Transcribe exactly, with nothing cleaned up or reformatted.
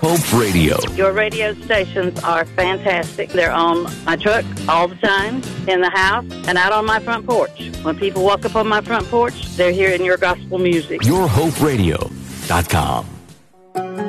Hope Radio. Your radio stations are fantastic. They're on my truck all the time, in the house, and out on my front porch. When people walk up on my front porch, they're hearing your gospel music. your hope radio dot com.